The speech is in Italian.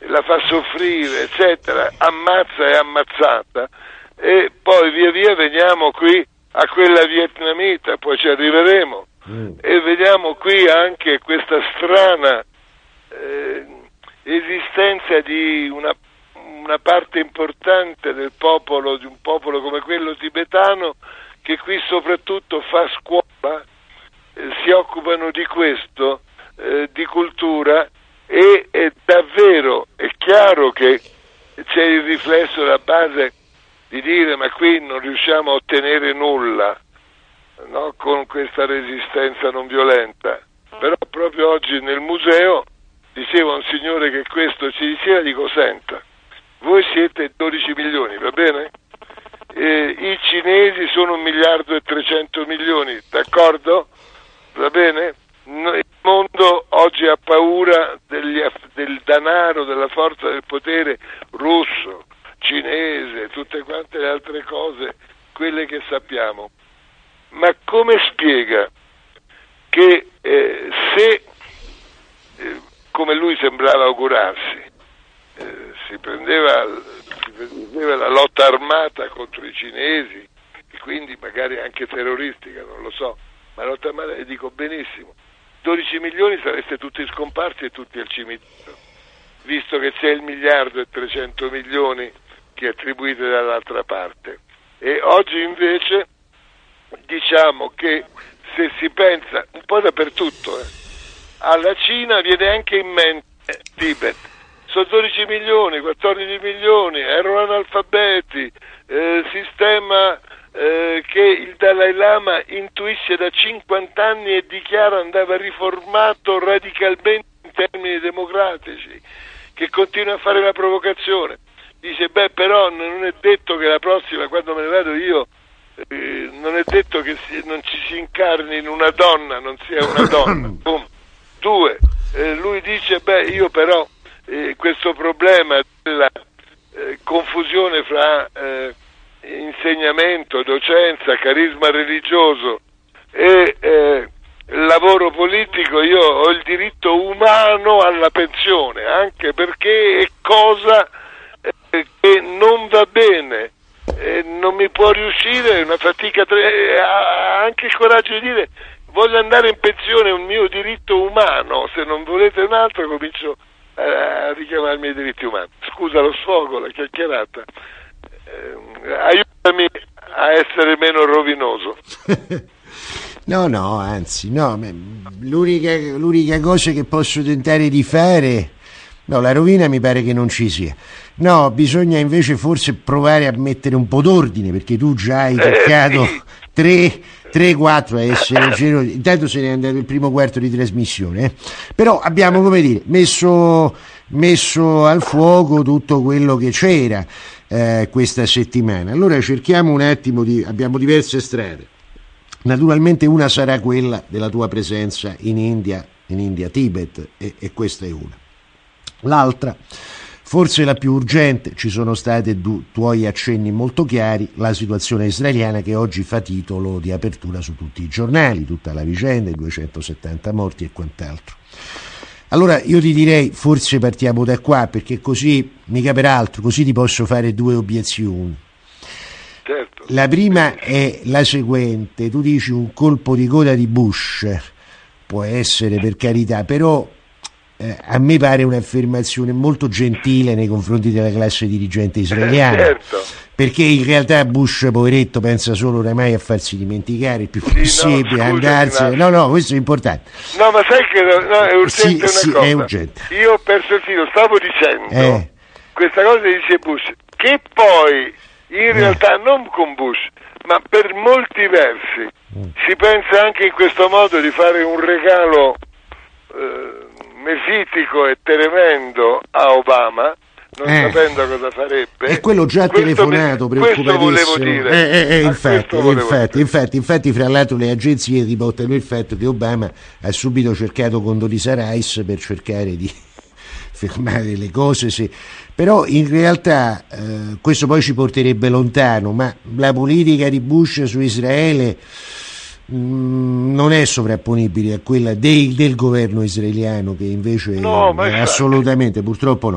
la fa soffrire, eccetera, ammazza e ammazzata, e poi via via veniamo qui a quella vietnamita, poi ci arriveremo, e vediamo qui anche questa strana esistenza di una parte importante del popolo, di un popolo come quello tibetano, che qui soprattutto fa scuola, si occupano di questo, di cultura, e è davvero, è chiaro che c'è il riflesso alla base di dire: ma qui non riusciamo a ottenere nulla, no? Con questa resistenza non violenta. Però proprio oggi nel museo diceva un signore che questo ci diceva, dico: senta, voi siete 12 milioni, va bene? I cinesi sono 1.300.000.000, d'accordo? Va bene? Il mondo oggi ha paura del denaro, della forza del potere russo, cinese, tutte quante le altre cose, quelle che sappiamo. Ma come spiega che se, come lui sembrava augurarsi, si prendeva la lotta armata contro i cinesi, e quindi magari anche terroristica, non lo so, ma la lotta armata, e dico benissimo, 12 milioni sareste tutti scomparsi e tutti al cimitero, visto che c'è 1.300.000.000 che attribuite dall'altra parte. E oggi invece diciamo che se si pensa un po' dappertutto, alla Cina viene anche in mente Tibet. Sono 12 milioni, 14 milioni, erano analfabeti, sistema che il Dalai Lama intuisce da 50 anni e dichiara andava riformato radicalmente in termini democratici, che continua a fare la provocazione. Dice: beh, però non è detto che la prossima, quando me ne vado io, non è detto che non ci si incarni in una donna, non sia una donna. Due, lui dice: beh, io però questo problema della confusione fra insegnamento, docenza, carisma religioso e lavoro politico, io ho il diritto umano alla pensione, anche perché è cosa che non va bene, non mi può riuscire, è una fatica, ha anche il coraggio di dire: voglio andare in pensione, è un mio diritto umano, se non volete un altro comincio a richiamarmi i diritti umani. Scusa lo sfogo, la chiacchierata, aiutami a essere meno rovinoso. No, anzi, no, l'unica cosa che posso tentare di fare, no, la rovina mi pare che non ci sia. No, bisogna invece forse provare a mettere un po' d'ordine, perché tu già hai toccato sì. 3-4 a essere generosi. Intanto se ne è andato il primo quarto di trasmissione, però abbiamo, come dire, messo al fuoco tutto quello che c'era questa settimana. Allora cerchiamo un attimo abbiamo diverse strade. Naturalmente una sarà quella della tua presenza in India, Tibet, e questa è una. L'altra, forse la più urgente, ci sono stati tuoi accenni molto chiari, la situazione israeliana che oggi fa titolo di apertura su tutti i giornali, tutta la vicenda, i 270 morti e quant'altro. Allora io ti direi, forse partiamo da qua, perché così, mica peraltro, così ti posso fare due obiezioni. Certo. La prima è la seguente: tu dici un colpo di coda di Bush, può essere, per carità, però a me pare un'affermazione molto gentile nei confronti della classe dirigente israeliana, certo. Perché in realtà Bush, poveretto, pensa solo oramai a farsi dimenticare il più possibile, andarsene. No, questo è importante. No, ma sai che è urgente una cosa. È urgente. Io ho perso il filo, stavo dicendo questa cosa che dice Bush, che poi in realtà non con Bush, ma per molti versi si pensa anche in questo modo di fare un regalo mefitico e tremendo a Obama, non sapendo cosa farebbe. E quello già telefonato, preoccupatissimo. Questo volevo dire. Infatti, fra l'altro le agenzie riportano il fatto che Obama ha subito cercato Condoleezza Rice per cercare di fermare le cose, però in realtà questo poi ci porterebbe lontano, ma la politica di Bush su Israele non è sovrapponibile a quella del governo israeliano, che invece assolutamente, purtroppo no.